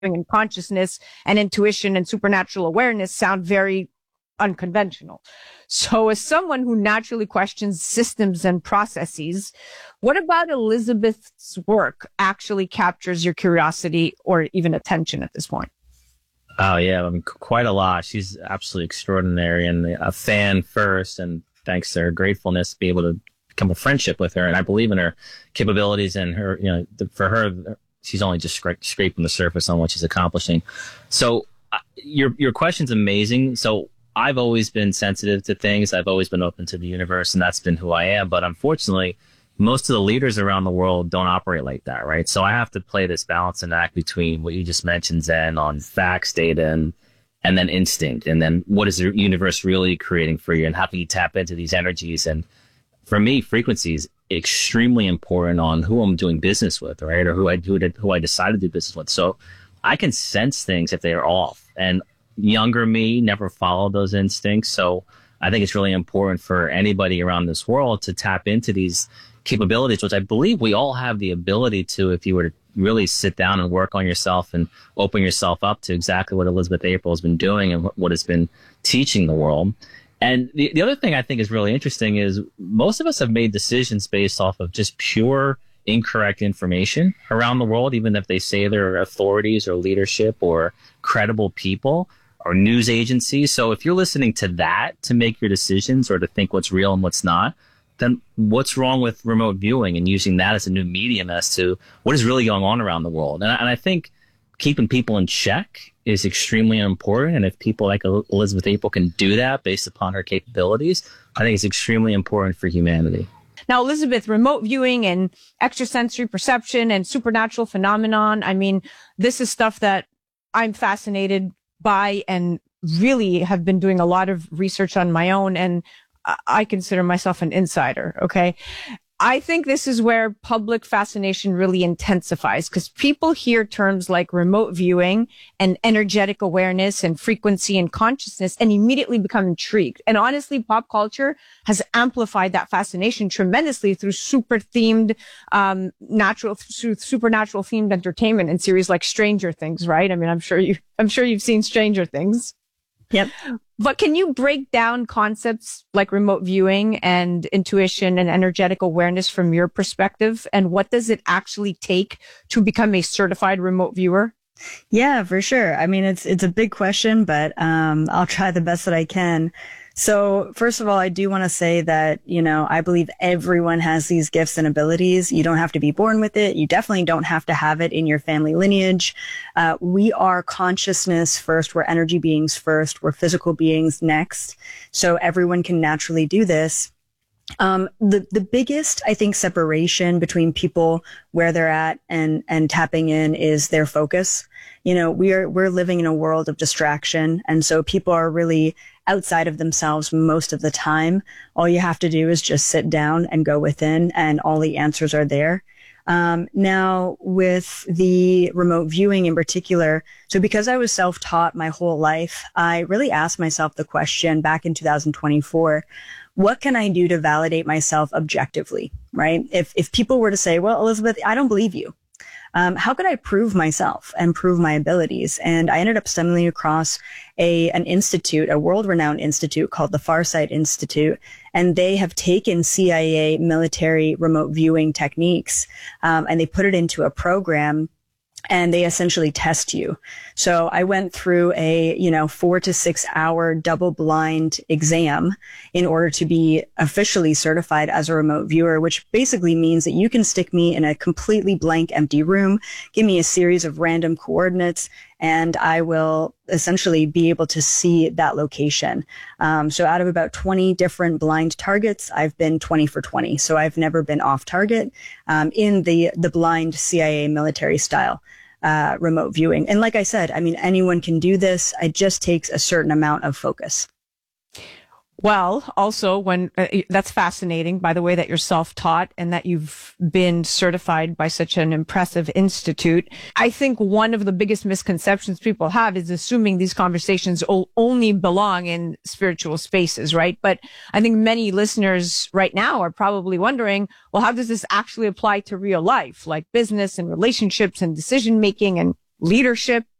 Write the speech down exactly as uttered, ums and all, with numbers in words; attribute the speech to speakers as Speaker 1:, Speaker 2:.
Speaker 1: and consciousness and intuition and supernatural awareness sound very unconventional. So as someone who naturally questions systems and processes, what about Elizabeth's work actually captures your curiosity or even attention at this point?
Speaker 2: Oh, yeah. I mean, quite a lot. She's absolutely extraordinary and a fan first. And thanks to her gratefulness, be able to become a friendship with her. And I believe in her capabilities and her, you know, for her, she's only just scra- scraping the surface on what she's accomplishing. So uh, your your question's amazing. So I've always been sensitive to things. I've always been open to the universe, and that's been who I am. But unfortunately, most of the leaders around the world don't operate like that, right? So I have to play this balancing act between what you just mentioned, Zen, on facts, data, and and then instinct. And then what is the universe really creating for you, and how can you tap into these energies? And for me, frequency is extremely important on who I'm doing business with, right? Or who I do, who I decide to do business with. So I can sense things if they are off. And younger me never followed those instincts. So I think it's really important for anybody around this world to tap into these capabilities, which I believe we all have the ability to, if you were to really sit down and work on yourself and open yourself up to exactly what Elizabeth April has been doing and what has been teaching the world. And the, the other thing I think is really interesting is most of us have made decisions based off of just pure incorrect information around the world, even if they say they're authorities or leadership or credible people or news agencies. So if you're listening to that to make your decisions or to think what's real and what's not, then what's wrong with remote viewing and using that as a new medium as to what is really going on around the world? And I, and I think keeping people in check is extremely important. And if people like Elizabeth April can do that based upon her capabilities, I think it's extremely important for humanity.
Speaker 1: Now, Elizabeth, remote viewing and extrasensory perception and supernatural phenomenon, I mean, this is stuff that I'm fascinated by and really have been doing a lot of research on my own. And I consider myself an insider. Okay. I think this is where public fascination really intensifies because people hear terms like remote viewing and energetic awareness and frequency and consciousness and immediately become intrigued. And honestly, pop culture has amplified that fascination tremendously through super themed, um, natural, through supernatural themed entertainment and series like Stranger Things, right? I mean, I'm sure you, I'm sure you've seen Stranger Things.
Speaker 3: Yep.
Speaker 1: But can you break down concepts like remote viewing and intuition and energetic awareness from your perspective? And what does it actually take to become a certified remote viewer?
Speaker 3: Yeah, for sure. I mean, it's it's a big question, but um, I'll try the best that I can. So first of all, I do want to say that, you know, I believe everyone has these gifts and abilities. You don't have to be born with it. You definitely don't have to have it in your family lineage. Uh, we are consciousness first. We're energy beings first. We're physical beings next. So everyone can naturally do this. Um, the, the biggest, I think, separation between people where they're at and, and tapping in is their focus. You know, we are, we're living in a world of distraction. And so people are really outside of themselves most of the time. All you have to do is just sit down and go within and all the answers are there. Um, now with the remote viewing in particular, so because I was self-taught my whole life, I really asked myself the question back in two thousand twenty-four, what can I do to validate myself objectively, right? If, if people were to say, well, Elizabeth, I don't believe you. Um, how could I prove myself and prove my abilities? And I ended up stumbling across a, an institute, a world-renowned institute called the Farsight Institute. And they have taken C I A military remote viewing techniques, um, and they put it into a program and they essentially test you. So I went through a, you know, four to six hour double blind exam in order to be officially certified as a remote viewer, which basically means that you can stick me in a completely blank, empty room, give me a series of random coordinates, and I will essentially be able to see that location. Um, so out of about twenty different blind targets, I've been twenty for twenty. So I've never been off target, um, in the, the blind C I A military style, uh, remote viewing. And like I said, I mean, anyone can do this. It just takes a certain amount of focus.
Speaker 1: Well, also when uh, that's fascinating, by the way, that you're self-taught and that you've been certified by such an impressive institute. I think one of the biggest misconceptions people have is assuming these conversations o- only belong in spiritual spaces, right? But I think many listeners right now are probably wondering, well, how does this actually apply to real life, like business and relationships and decision making and leadership,